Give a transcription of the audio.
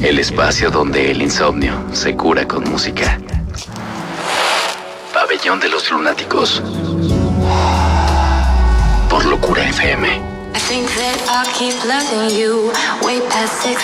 El espacio donde el insomnio se cura con música. Pabellón de los Lunáticos. Por Locura FM. I think that I'll keep loving you way past 6